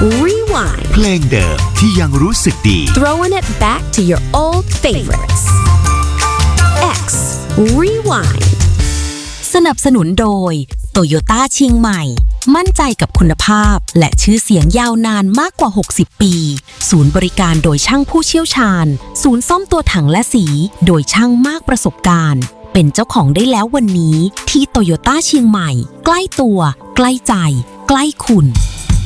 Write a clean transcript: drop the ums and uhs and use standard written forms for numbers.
Rewind เพลงเดิมที่ยังรู้สึกดี Throwing it back to your old favorites X Rewind สนับสนุนโดย Toyota เชียงใหม่มั่นใจกับคุณภาพและชื่อเสียงยาวนานมากกว่า60ปีศูนย์บริการโดยช่างผู้เชี่ยวชาญศูนย์ซ่อมตัวถังและสีโดยช่างมากประสบการณ์เป็นเจ้าของได้แล้ววันนี้ที่ Toyota เชียงใหม่ใกล้ตัวใกล้ใจใกล้คุณ